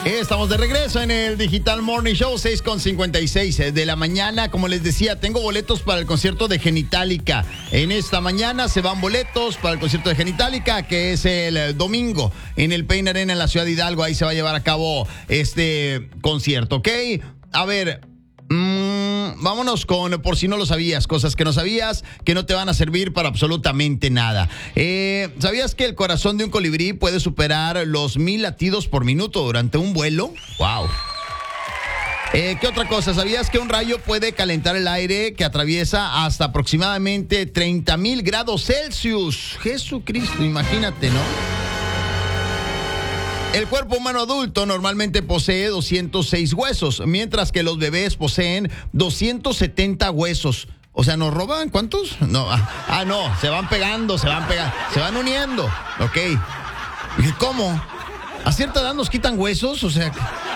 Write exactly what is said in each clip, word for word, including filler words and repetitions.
Estamos de regreso en el Digital Morning Show, seis con cincuenta y seis de la mañana. Como les decía, tengo boletos para el concierto de Genitalica. En esta mañana se van boletos para el concierto de Genitalica, que es el domingo en el Pain Arena en la ciudad de Hidalgo. Ahí se va a llevar a cabo este concierto, ¿ok? A ver, mmm, vámonos con, por si no lo sabías, cosas que no sabías, que no te van a servir para absolutamente nada. Eh, ¿Sabías que el corazón de un colibrí puede superar los mil latidos por minuto durante un vuelo? ¡Wow! Eh, ¿Qué otra cosa? ¿Sabías que un rayo puede calentar el aire que atraviesa hasta aproximadamente treinta mil grados Celsius? Jesucristo, imagínate, ¿no? El cuerpo humano adulto normalmente posee doscientos seis huesos, mientras que los bebés poseen doscientos setenta huesos. O sea, ¿nos roban? ¿Cuántos? No, ah, ah, no, se van pegando, se van pegando, se van uniendo. Ok. ¿Cómo? ¿A cierta edad nos quitan huesos? O sea...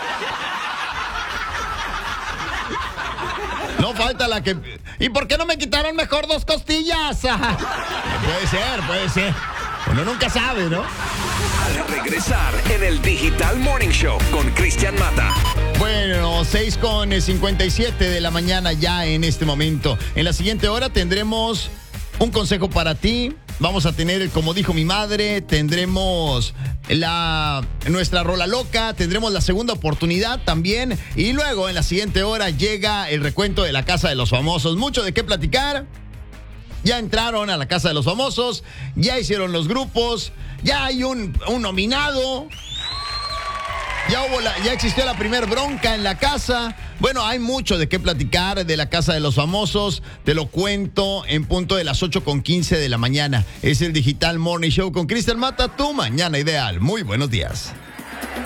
No falta la que... ¿Y por qué no me quitaron mejor dos costillas? Puede ser, puede ser. Uno nunca sabe, ¿no? Al regresar en el Digital Morning Show con Cristian Mata. Bueno, seis con cincuenta y siete de la mañana ya en este momento. En la siguiente hora tendremos un consejo para ti. Vamos a tener, como dijo mi madre, tendremos la nuestra rola loca, tendremos la segunda oportunidad también. Y luego en la siguiente hora llega el recuento de la Casa de los Famosos. Mucho de qué platicar. Ya entraron a la Casa de los Famosos, ya hicieron los grupos, ya hay un, un nominado, ya, hubo la, ya existió la primer bronca en la casa. Bueno, hay mucho de qué platicar de la Casa de los Famosos. Te lo cuento en punto de las ocho con quince de la mañana. Es el Digital Morning Show con Cristian Mata, tu mañana ideal. Muy buenos días.